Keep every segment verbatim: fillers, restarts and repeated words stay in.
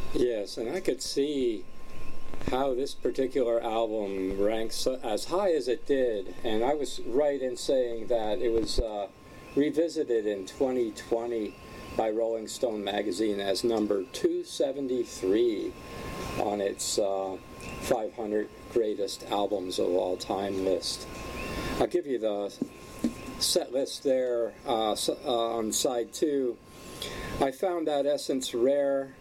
Yes, and I could see how this particular album ranks as high as it did, and I was right in saying that it was uh, revisited in twenty twenty by Rolling Stone magazine as number two seventy-three on its uh, five hundred greatest albums of all time list. I'll give you the set list there uh, uh, on side two. I found that Essence Rare,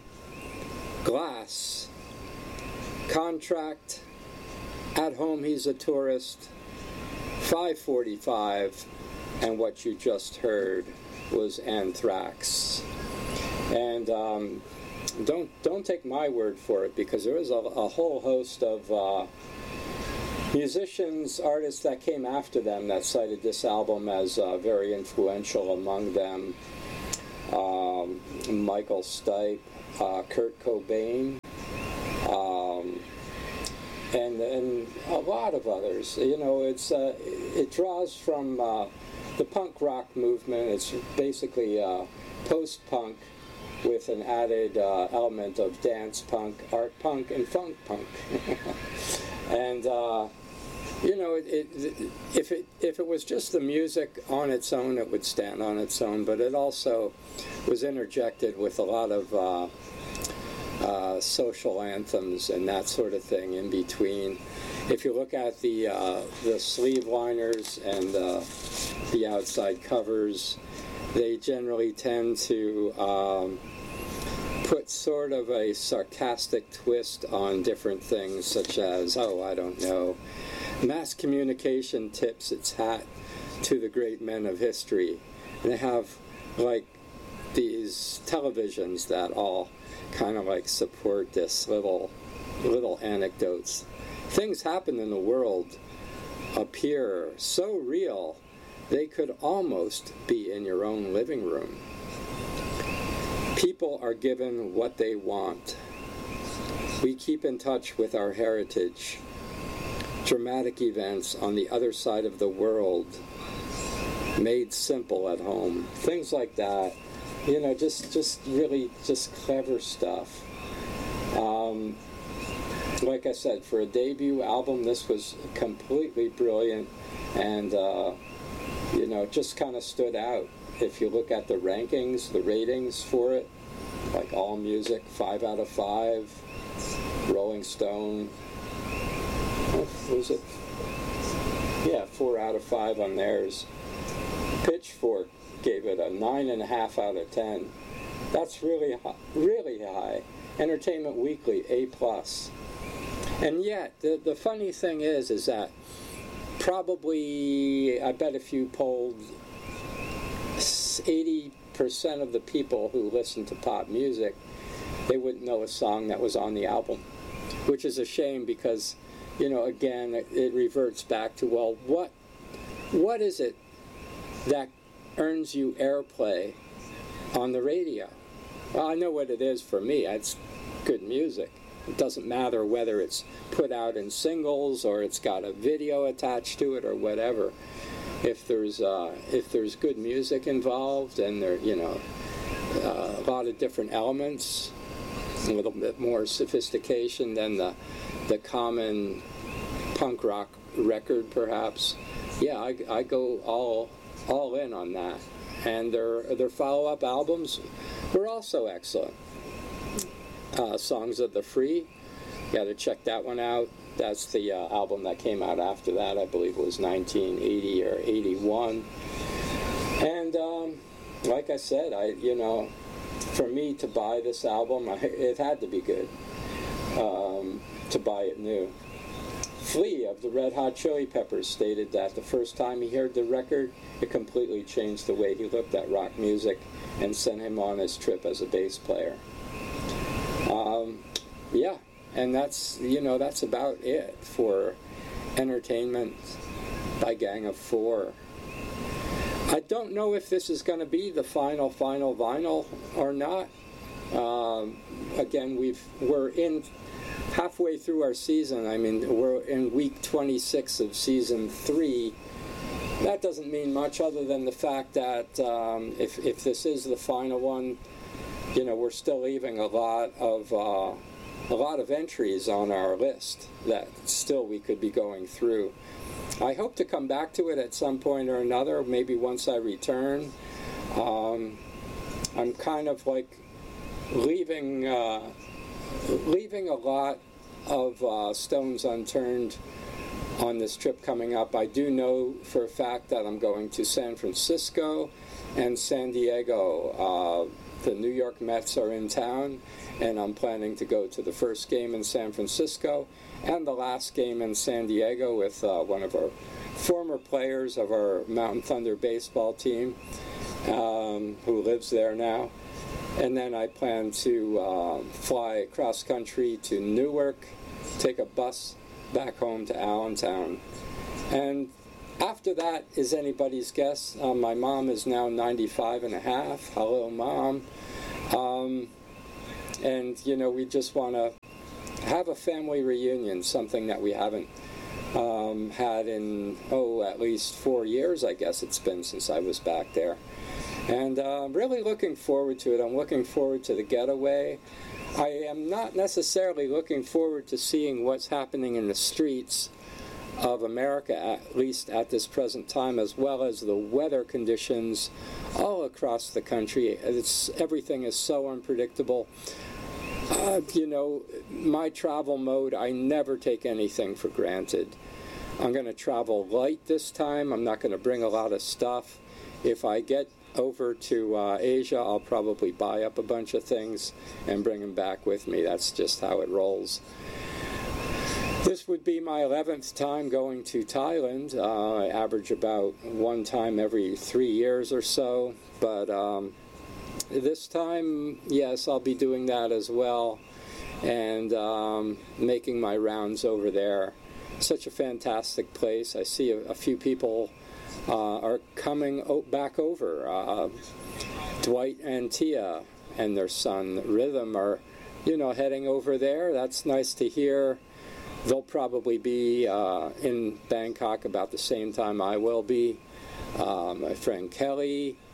Glass, Contract, At Home He's a Tourist, five forty-five, and what you just heard was Anthrax. And um, don't don't take my word for it, because there is a, a whole host of uh, musicians, artists that came after them that cited this album as uh, very influential. Among them, um, Michael Stipe, uh, Kurt Cobain, um, and and a lot of others. You know, it's uh, it draws from uh, the punk rock movement. It's basically uh, post-punk with an added uh, element of dance punk, art punk, and funk punk. And uh, you know, it, it, if it if it was just the music on its own, it would stand on its own. But it also was interjected with a lot of uh, uh, social anthems and that sort of thing in between. If you look at the uh, the sleeve liners and uh, the outside covers, they generally tend to um, put sort of a sarcastic twist on different things, such as, oh, I don't know, mass communication tips its hat to the great men of history. And they have, like, these televisions that all kind of, like, support this little, little anecdotes. Things happen in the world appear so real, they could almost be in your own living room. People are given what they want. We keep in touch with our heritage. Dramatic events on the other side of the world, made simple at home. Things like that. You know, just, just really just clever stuff. Um, like I said, for a debut album, this was completely brilliant, and uh, you know, it just kind of stood out. If you look at the rankings, the ratings for it, like AllMusic, five out of five, Rolling Stone, what was it? Yeah, four out of five on theirs. Pitchfork gave it a nine and a half out of ten. That's really, really high. Entertainment Weekly, A plus. And yet, the, the funny thing is, is that probably, I bet if you polled eighty percent of the people who listen to pop music, they wouldn't know a song that was on the album, which is a shame because, you know, again, it, it reverts back to, well, what, what is it that earns you airplay on the radio? Well, I know what it is for me. It's good music. It doesn't matter whether it's put out in singles or it's got a video attached to it or whatever. If there's uh, if there's good music involved and there, you know, uh, a lot of different elements, a little bit more sophistication than the the common punk rock record, perhaps. Yeah, I, I go all all in on that. And their their follow-up albums were also excellent. Uh, Songs of the Free, you got to check that one out. That's the uh, album that came out after that. I believe it was nineteen eighty or eighty-one. And um, like I said, I you know, for me to buy this album, I, it had to be good um, to buy it new. Flea of the Red Hot Chili Peppers stated that the first time he heard the record, it completely changed the way he looked at rock music and sent him on his trip as a bass player. Um, yeah, and that's, you know, that's about it for Entertainment by Gang of Four. I don't know if this is going to be the final, final vinyl or not. Um, again, we've, we're in halfway through our season. I mean, we're in week twenty-six of season three. That doesn't mean much other than the fact that um, if, if this is the final one, you know, we're still leaving a lot of uh, a lot of entries on our list that still we could be going through. I hope to come back to it at some point or another, maybe once I return. Um, I'm kind of like leaving uh, leaving a lot of uh, stones unturned on this trip coming up. I do know for a fact that I'm going to San Francisco and San Diego. Uh, the New York Mets are in town, and I'm planning to go to the first game in San Francisco and the last game in San Diego with uh, one of our former players of our Mountain Thunder baseball team, um, who lives there now. And then I plan to uh, fly cross country to Newark, take a bus back home to Allentown. And after that is anybody's guess. Uh, my mom is now ninety-five and a half. Hello, Mom. Um, and, you know, we just want to have a family reunion, something that we haven't um, had in, oh, at least four years, I guess it's been since I was back there. And uh, I'm really looking forward to it. I'm looking forward to the getaway. I am not necessarily looking forward to seeing what's happening in the streets of America, at least at this present time, as well as the weather conditions all across the country. It's, everything is so unpredictable. Uh, you know, my travel mode, I never take anything for granted. I'm going to travel light this time. I'm not going to bring a lot of stuff. If I get over to uh, Asia, I'll probably buy up a bunch of things and bring them back with me. That's just how it rolls. This would be my eleventh time going to Thailand. Uh, I average about one time every three years or so. But um, this time, yes, I'll be doing that as well, and um, making my rounds over there. Such a fantastic place. I see a, a few people uh, are coming o- back over. Uh, Dwight and Tia and their son Rhythm are, you know, heading over there. That's nice to hear. They'll probably be uh, in Bangkok about the same time I will be. Uh, my friend Kelly